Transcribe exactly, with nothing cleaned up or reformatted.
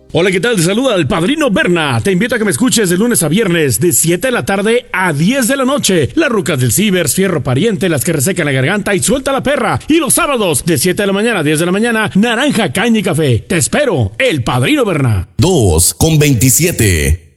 Hola, ¿qué tal? Te saluda el Padrino Berna. Te invito a que me escuches de lunes a viernes, de siete de la tarde a diez de la noche. Las rucas del Cibers, Fierro Pariente, las que resecan la garganta y suelta la perra. Y los sábados, de siete de la mañana a diez de la mañana, naranja, caña y café. Te espero, el Padrino Berna. dos con veintisiete.